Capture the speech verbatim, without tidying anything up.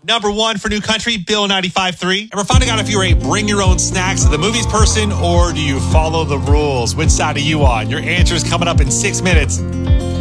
Number one for New Country, Bill ninety-five three. And we're finding out if you're a bring your own snacks to the movies person or do you follow the rules? Which side are you on? Your answer is coming up in six minutes.